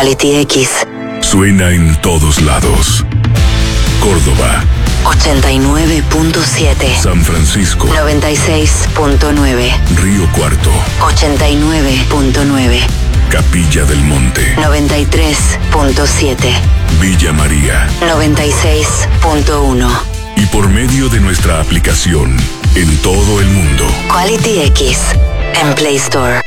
Quality X. Suena en todos lados. Córdoba 89.7. San Francisco 96.9. Río Cuarto 89.9. Capilla del Monte 93.7. Villa María 96.1. y por medio de nuestra aplicación en todo el mundo. Quality X en Play Store.